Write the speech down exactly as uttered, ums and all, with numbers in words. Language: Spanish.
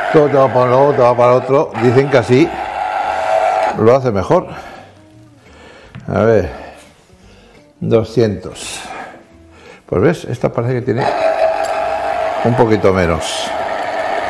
Todo te va para un lado, te va para otro. Dicen que así lo hace mejor. A ver, doscientos. Pues ves, esta parece que tiene un poquito menos.